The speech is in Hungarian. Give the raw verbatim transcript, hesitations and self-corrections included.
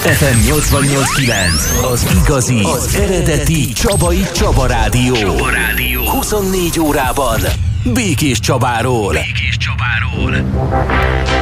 ef em nyolcvannyolc kilenc, az igazi, az eredeti Csabai Csaba Rádió. Csaba Rádió. huszonnégy órában Békés Csabáról. Békés Csabáról.